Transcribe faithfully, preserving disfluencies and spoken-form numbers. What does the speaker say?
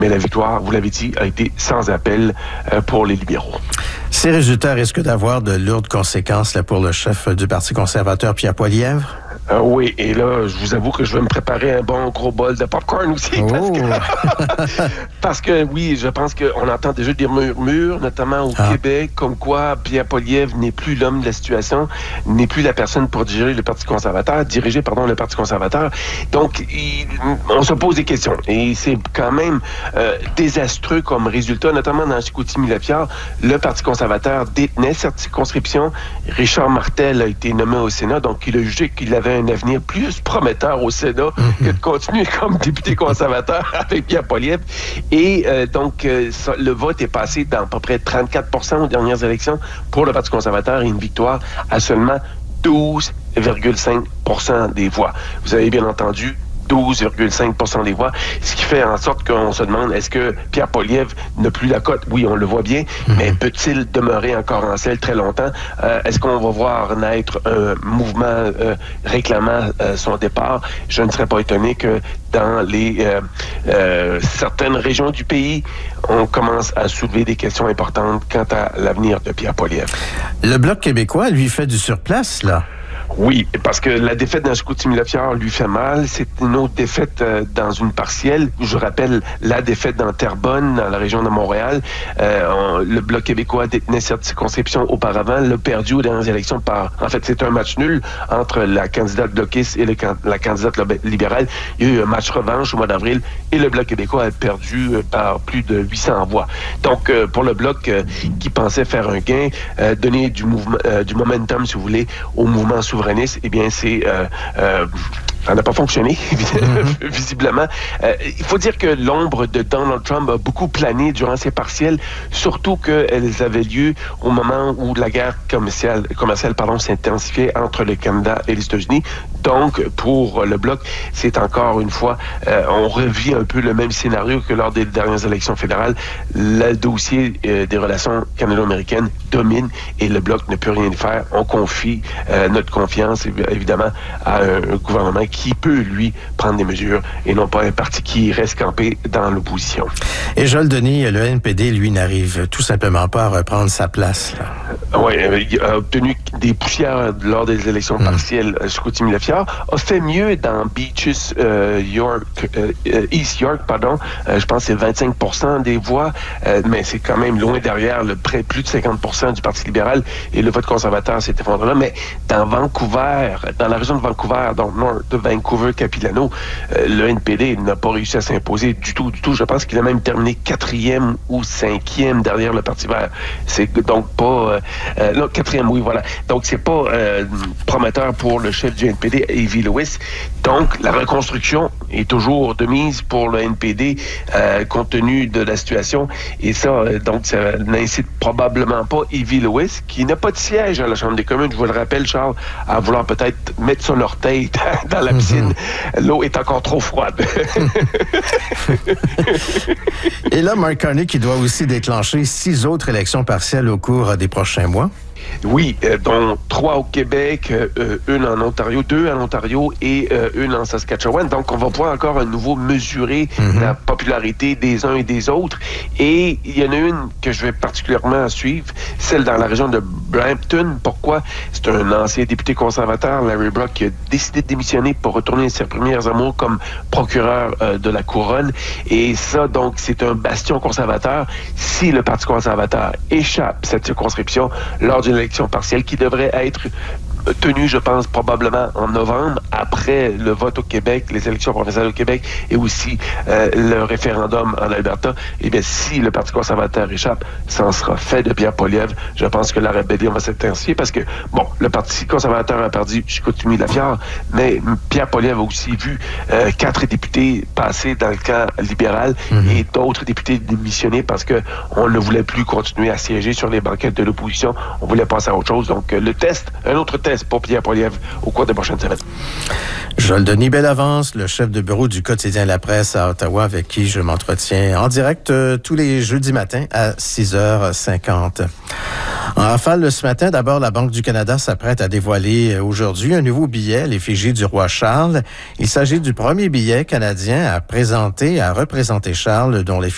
Mais la victoire, vous l'avez dit, a été sans appel euh, pour les libéraux. Ces résultats risquent d'avoir de lourdes conséquences là, pour le chef du Parti conservateur, Pierre Poilievre. Euh, oui, et là, je vous avoue que je vais me préparer un bon gros bol de popcorn aussi. Oh. Parce, que, parce que, oui, je pense qu'on entend déjà des murmures, notamment au ah. Québec, comme quoi Pierre Poilievre n'est plus l'homme de la situation, n'est plus la personne pour diriger le Parti conservateur, diriger, pardon, le Parti conservateur. Donc, il, on se pose des questions. Et c'est quand même euh, désastreux comme résultat, notamment dans Chicoutimi-Lafiard. Le Parti conservateur détenait cette circonscription. Richard Martel a été nommé au Sénat, donc il a jugé qu'il avait un avenir plus prometteur au Sénat mm-hmm. que de continuer comme député conservateur avec Pierre Poilievre. Et euh, donc, euh, ça, le vote est passé dans à peu près trente-quatre pour cent aux dernières élections pour le Parti conservateur et une victoire à seulement douze virgule cinq pour cent des voix. Vous avez bien entendu, douze virgule cinq pour cent des voix, ce qui fait en sorte qu'on se demande, est-ce que Pierre Poilievre n'a plus la cote? Oui, on le voit bien, mmh. mais peut-il demeurer encore en selle très longtemps? Euh, est-ce qu'on va voir naître un mouvement euh, réclamant euh, son départ? Je ne serais pas étonné que dans les euh, euh, certaines régions du pays, on commence à soulever des questions importantes quant à l'avenir de Pierre Poilievre. Le Bloc québécois, lui, fait du surplace, là? Oui, parce que la défaite dans Chicoutimi-Lafiard lui fait mal. C'est une autre défaite euh, dans une partielle. Je rappelle la défaite dans Terrebonne, dans la région de Montréal. Euh, on, le Bloc québécois détenait cette circonscription auparavant, l'a perdu aux dernières élections par... En fait, c'est un match nul entre la candidate bloquiste et le, la candidate libérale. Il y a eu un match revanche au mois d'avril et le Bloc québécois a perdu euh, par plus de huit cents voix. Donc, euh, pour le Bloc euh, qui pensait faire un gain, euh, donner du, mouvement, euh, du momentum, si vous voulez, au mouvement souverain, eh bien, c'est... Euh, euh, ça n'a pas fonctionné, mm-hmm. visiblement. Euh, il faut dire que l'ombre de Donald Trump a beaucoup plané durant ces partielles, surtout qu'elles avaient lieu au moment où la guerre commerciale, commerciale pardon, s'intensifiait entre le Canada et les États-Unis. Donc, pour le Bloc, c'est encore une fois, euh, on revit un peu le même scénario que lors des dernières élections fédérales. Le dossier euh, des relations canado-américaines domine et le Bloc ne peut rien faire. On confie euh, notre confiance, évidemment, à un, un gouvernement qui peut, lui, prendre des mesures et non pas un parti qui reste campé dans l'opposition. Et Joël Denis, le N P D, lui, n'arrive tout simplement pas à reprendre sa place. Oui, il a obtenu des poussières lors des élections mmh. partielles à Chicoutimi-Lafiard, a fait mieux dans Beaches, euh, York, euh, East York, pardon, euh, je pense que c'est vingt-cinq pour cent des voix, euh, mais c'est quand même loin derrière le près plus de cinquante pour cent du Parti libéral et le vote conservateur s'est effondré là. Mais dans Vancouver, dans la région de Vancouver, donc nord de Vancouver-Capilano, euh, le N P D n'a pas réussi à s'imposer du tout, du tout. Je pense qu'il a même terminé quatrième ou cinquième derrière le Parti vert. C'est donc pas... Euh, euh, non, quatrième, oui, voilà. Donc, c'est pas euh, prometteur pour le chef du N P D, Avi Lewis. Donc, la reconstruction est toujours de mise pour le N P D, euh, compte tenu de la situation. Et ça, euh, donc, ça n'incite probablement pas Avi Lewis, qui n'a pas de siège à la Chambre des communes, je vous le rappelle, Charles, à vouloir peut-être mettre son orteil dans la piscine. Mm-hmm. L'eau est encore trop froide. Et là, Mark Carney qui doit aussi déclencher six autres élections partielles au cours des prochains mois. Oui, euh, dont trois au Québec, euh, une en Ontario, deux en Ontario et euh, une en Saskatchewan. Donc, on va pouvoir encore à nouveau mesurer mm-hmm. la popularité des uns et des autres. Et il y en a une que je vais particulièrement suivre, celle dans la région de Brampton. Pourquoi? C'est un ancien député conservateur, Larry Brock, qui a décidé de démissionner pour retourner à ses premières amours comme procureur euh, de la Couronne. Et ça, donc, c'est un bastion conservateur. Si le Parti conservateur échappe cette circonscription lors d'une élection partielle qui devrait être tenue, je pense, probablement en novembre, après le vote au Québec, les élections provinciales au Québec et aussi euh, le référendum en Alberta, eh bien, si le Parti conservateur échappe, ça en sera fait de Pierre Poilievre. Je pense que la rébellion va s'intensifier parce que, bon, le Parti conservateur a perdu Chicoutimi-Lafiard, mais Pierre Poilievre a aussi vu euh, quatre députés passer dans le camp libéral mm-hmm. et d'autres députés démissionner parce que on ne voulait plus continuer à siéger sur les banquettes de l'opposition. On voulait passer à autre chose. Donc, euh, le test, un autre test pour Pierre Poilievre au cours des prochaines semaines. Joël Denis Bellavance, le chef de bureau du quotidien La Presse à Ottawa, avec qui je m'entretiens en direct euh, tous les jeudis matins à six heures cinquante. En rafale ce matin, d'abord, la Banque du Canada s'apprête à dévoiler aujourd'hui un nouveau billet à l'effigie du roi Charles. Il s'agit du premier billet canadien à présenter, à représenter Charles, dont l'effigie